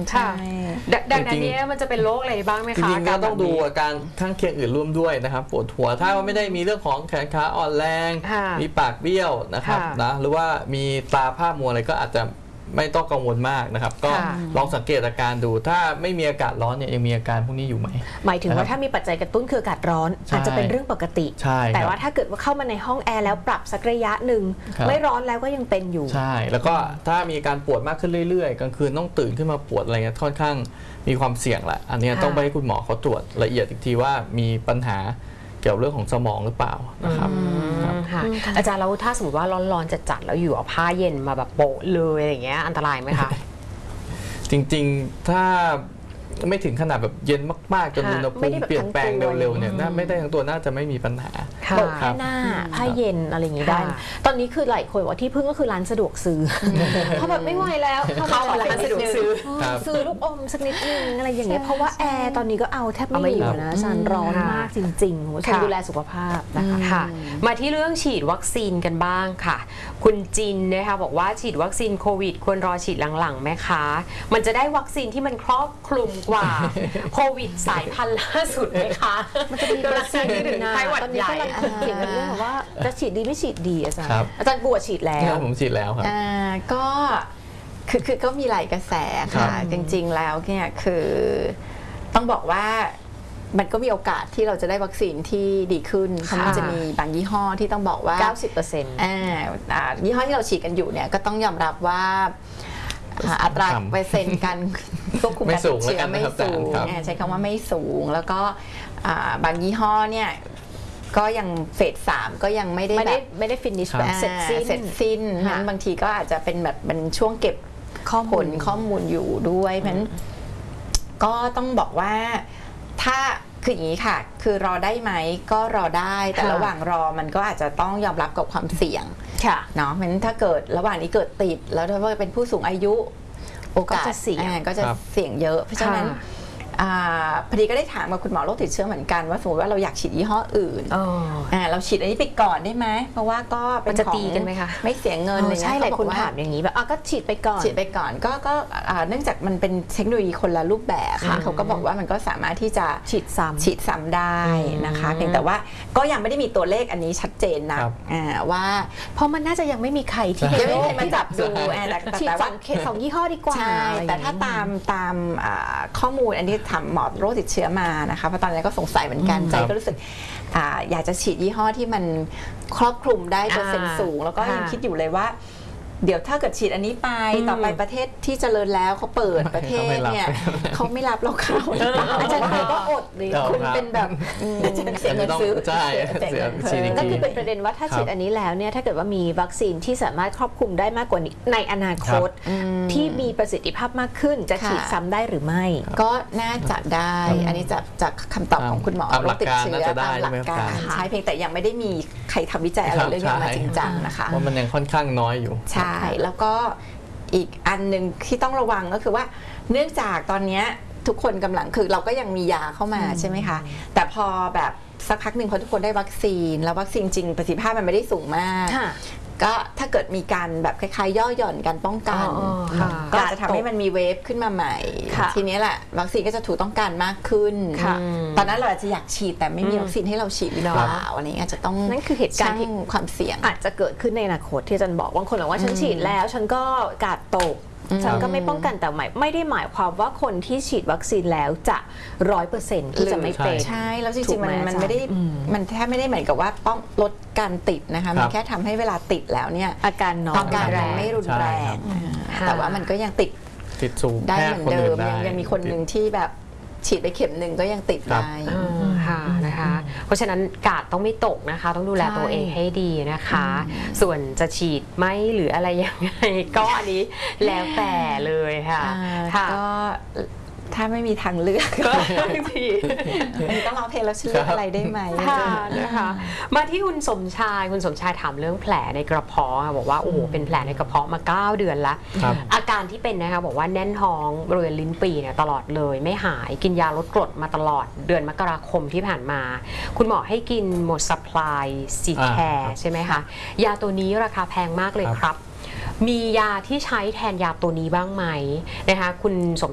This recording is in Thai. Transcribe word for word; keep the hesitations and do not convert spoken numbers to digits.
ใช่ดังนั้นนี้มันจะเป็นโรคอะไรบ้างไหมคะจริงๆก็ต้องดูอาการข้างเคียงอื่นร่วมด้วยนะครับปวดหัวถ้าไม่ได้มีเรื่องของแขนขาอ่อนแรงมีปากเบี้ยวนะครับนะหรือว่ามีตาผ้ามัวอะไรก็อาจจะไม่ต้องกังวลมากนะครับก็ลองสังเกตอาการดูถ้าไม่มีอากาศร้อนเนี่ยยังมีอาการพวกนี้อยู่ไหมหมายถึงว่าถ้ามีปัจจัยกระตุ้นคืออากาศร้อนอาจจะเป็นเรื่องปกติแต่ว่าถ้าเกิดว่าเข้ามาในห้องแอร์แล้วปรับสักระยะหนึ่งไม่ร้อนแล้วก็ยังเป็นอยู่ใช่แล้วก็ถ้ามีอาการปวดมากขึ้นเรื่อยๆกลางคืนต้องตื่นขึ้นมาปวดอะไรเงี้ยค่อนข้างมีความเสี่ยงแหละอันนี้ต้องไปให้คุณหมอเขาตรวจละเอียดอีกทีว่ามีปัญหาเกี่ยวเรื่องของสมองหรือเปล่านะครับอาจารย์แล้วถ้าสมมติว่าร้อนๆจัดๆแล้วอยู่เอาผ้าเย็นมาแบบโปะเลยอะไรอย่างเงี้ยอันตรายไหมคะจริงๆถ้าไม่ถึงขนาดแบบเย็นมากๆจนอุณหภูมิเปลี่ยนแปลงเร็วๆเนี่ยไม่ได้ทั้งตัวน่าจะไม่มีปัญหาโปะแค่หน้าผ้าเย็นอะไรอย่างงี้ได้ตอนนี้คือหลายคนว่าที่พึ่งก็คือร้านสะดวกซื้อเขาแบบไม่ไหวแล้วเข้าร้านสะดวกซื้อซื้อลูกอมสักนิดนึงอะไรอย่างเงี้ยเพราะว่าแอร์ตอนนี้ก็เอาแทบไม่อยู่นะสารร้อนมากจริงๆคุณดูแลสุขภาพนะคะมาที่เรื่องฉีดวัคซีนกันบ้างค่ะคุณจินนะคะบอกว่าฉีดวัคซีนโควิดควรรอฉีดหลังๆไหมคะมันจะได้วัคซีนที่มันครอบคลุมกว่าโควิดสายพันธุ์ล่าสุดไหมคะมันจะมีวัคซีนที่หนึ่งนะตอนนี้กำลังถกเถียงกันเรื่องว่าจะฉีดดีไม่ฉีดดีอาจารย์อาจารย์บัวฉีดแล้วผมฉีดแล้วครับก็คือคือก็มีหลายกระแสค่ะจริงๆแล้วเนี่ยคือต้องบอกว่ามันก็มีโอกาสที่เราจะได้วัคซีนที่ดีขึ้นเพราะมันจะมีบางยี่ห้อที่ต้องบอกว่าเก้าสิบเปอร์เซ็นต์อ่ายี่ห้อที่เราฉีดกันอยู่เนี่ยก็ต้องยอมรับว่าอัตราเปอร์เซ็นต์การควบคุมการติดเชื้อไม่สูงใช้คำว่าไม่สูงแล้วก็บางยี่ห้อเนี่ยก็ยังเฟสสามก็ยังไม่ได้แบบไม่ได้ฟินิชแบบเสร็จสิ้นเสร็จสิ้นนั้นบางทีก็อาจจะเป็นแบบเป็นช่วงเก็บข้อมูลข้อมูลอยู่ด้วยเพราะฉะนั้นก็ต้องบอกว่าถ้าคืออย่างนี้ค่ะคือรอได้ไหมก็รอได้แต่ระหว่างรอมันก็อาจจะต้องยอมรับกับความเสี่ยงเนาะเพราะฉะนั้นถ้าเกิดระหว่างนี้เกิดติดแล้วถ้าว่าเป็นผู้สูงอายุโอกาสเสี่ยงก็จะเสี่ยงเยอะเพราะฉะนั้นพอดีก็ได้ถามกับคุณหมอโรคติดเชื้อเหมือนกันว่าสมมติว่าเราอยากฉีดยี่ห้ออื่นเราฉีดอันนี้ไปก่อนได้ไหมเพราะว่าก็เป็นของไม่เสียเงินเลยใช่หลายคนถามอย่างนี้แบบก็ฉีดไปก่อนฉีดไปก่อนก็ก็เนื่องจากมันเป็นเทคโนโลยีคนละรูปแบบเขาก็บอกว่ามันก็สามารถที่จะฉีดซ้ำฉีดซ้ำได้นะคะเพียงแต่ว่าก็ยังไม่ได้มีตัวเลขอันนี้ชัดเจนนะว่าเพราะมันน่าจะยังไม่มีใครที่ยังไม่มีใครมาจับดูฉีดสองเคสสองยี่ห้อดีกว่าแต่ถ้าตามตามข้อมูลอันนี้ทำหมอโรคติดเชื้อมานะคะเพราะตอนนี้ก็สงสัยเหมือนกันใจก็รู้สึก อ, อยากจะฉีดยี่ห้อที่มันครอบคลุมได้เปอร์เซ็นต์สูงแล้วก็ยังคิดอยู่เลยว่าเดี๋ยวถ้าเกิดฉีดอันนี้ไปต่อไปประเทศที่เจริญแล้วเขาเปิดประเทศเนี่ยเขาไม่รับเราเข้าอาจารย์ก็อดเลยคุณเป็นแบบเสียเงินซื้อใช่ก็คือเป็นประเด็นว่าถ้าฉีดอันนี้แล้วเนี่ยถ้าเกิดว่ามีวัคซีนที่สามารถครอบคลุมได้มากกว่านี้ในอนาคตที่มีประสิทธิภาพมากขึ้นจะฉีดซ้ำได้หรือไม่ก็น่าจะได้อันนี้จากจากคำตอบของคุณหมอโรคติดเชื้อตามหลักการใช่เพียงแต่ยังไม่ได้มีใครทำวิจัยอะไรเรื่องนี้มาจริงจังนะคะว่ามันยังค่อนข้างน้อยอยู่ใช่แล้วก็อีกอันหนึ่งที่ต้องระวังก็คือว่าเนื่องจากตอนนี้ทุกคนกำลังคือเราก็ยังมียาเข้ามาใช่ไหมคะแต่พอแบบสักพักหนึ่งพอทุกคนได้วัคซีนแล้ววัคซีนจริงประสิทธิภาพมันไม่ได้สูงมากก็ถ้าเกิดมีการแบบคล้ายๆย่อหย่อนการป้องกันก็จะทำให้มันมีเวฟขึ้นมาใหม่ทีนี้แหละวัคซีนก็จะถูกต้องการมากขึ้นตอนนั้นเราอาจจะอยากฉีดแต่ไม่มีวัคซีนให้เราฉีดหรือเปล่าอะไรเงี้ยจะต้องนั่นคือเหตุการณ์ที่ความเสี่ยงอาจจะเกิดขึ้นในอนาคตที่อาจารย์บอกบางคนบอกว่าฉันฉีดแล้วฉันก็กาดตกฉันก็ไม่ป้องกันแต่หมายไม่ได้หมายความว่าคนที่ฉีดวัคซีนแล้วจะร้อยเปอร์เซ็นต์ที่จะไม่เป็นใช่แล้วจริงๆมันมันไม่ได้มันแทบไม่ได้เหมือนกับว่าป้องลดการติดนะคะมันแค่ทำให้เวลาติดแล้วเนี่ยอาการน้อยอาการไม่รุนแรงแต่ว่ามันก็ยังติดติดสูงได้เหมือนเดิมยังมีคนหนึ่งที่แบบฉีดไปเข็มหนึ่งก็ยังติดได้ค่ะนะคะเพราะฉะนั้นกาดต้องไม่ตกนะคะต้องดูแลตัวเองให้ดีนะคะส่วนจะฉีดไหมหรืออะไรยังไงก็อันนี้แล้วแต่เลยค่ะก็ถ้าไม่มีทางเลือกก็ทีต้องร้องเพลงแล้วชื่ออะไรได้ไหมนะคะมาที่คุณสมชายคุณสมชายถามเรื่องแผลในกระเพาะค่ะบอกว่าโอ้โหเป็นแผลในกระเพาะมาเก้าเดือนแล้วอาการที่เป็นนะคะบอกว่าแน่นท้องบริเวณลิ้นปี่เนี่ยตลอดเลยไม่หายกินยาลดกรดมาตลอดเดือนมกราคมที่ผ่านมาคุณหมอให้กินหมดซัพพลายซีแคร์ใช่ไหมคะยาตัวนี้ราคาแพงมากเลยครับมียาที่ใช้แทนยาตัวนี้บ้างไหมนะคะคุณสม